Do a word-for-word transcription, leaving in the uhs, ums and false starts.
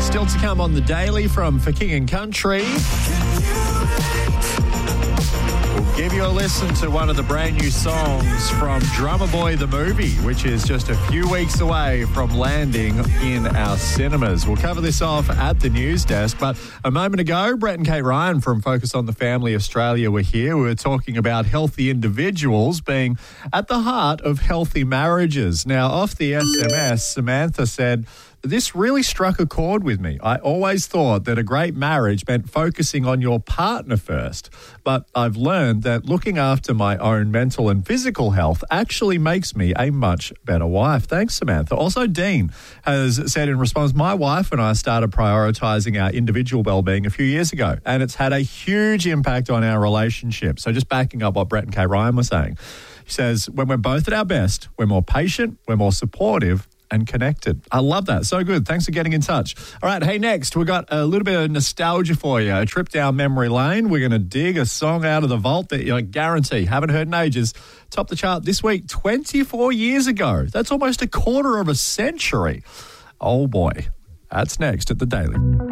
Still to come on the Daily from For King and Country. We'll give you a listen to one of the brand new songs from Drummer Boy the movie, which is just a few weeks away from landing in our cinemas. We'll cover this off at the news desk, but a moment ago, Brett and Kate Ryan from Focus on the Family Australia were here. We were talking about healthy individuals being at the heart of healthy marriages. Now, off the S M S, Samantha said, "This really struck a chord with me. I always thought that a great marriage meant focusing on your partner first, but I've learned that looking after my own mental and physical health actually makes me a much better wife." Thanks, Samantha. Also, Dean has said in response, "My wife and I started prioritising our individual well-being a few years ago, and it's had a huge impact on our relationship." So just backing up what Brett and Kate Ryan were saying. He says, when we're both at our best, we're more patient, we're more supportive, and connected. I love that. So good. Thanks for getting in touch. All right, hey, next, we've got a little bit of nostalgia for you. A trip down memory lane. We're going to dig a song out of the vault that you guarantee haven't heard in ages. Topped the chart this week, twenty-four years ago. That's almost a quarter of a century. Oh, boy. That's next at The Daily.